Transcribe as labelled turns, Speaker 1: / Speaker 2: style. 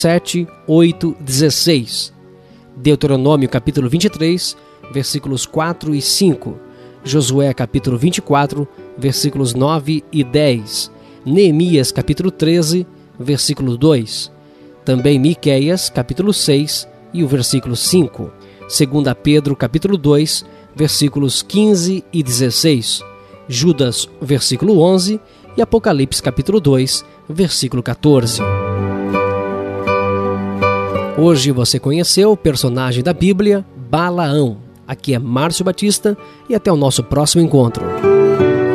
Speaker 1: 7, 8, 16. Deuteronômio capítulo 23, versículos 4 e 5. Josué capítulo 24, versículos 9 e 10. Neemias capítulo 13, versículo 2. Também Miqueias capítulo 6 e o versículo 5. 2 Pedro capítulo 2, versículos 15 e 16. Judas, versículo 11, e Apocalipse capítulo 2, versículo 14. Hoje você conheceu o personagem da Bíblia, Balaão. Aqui é Márcio Batista e até o nosso próximo encontro.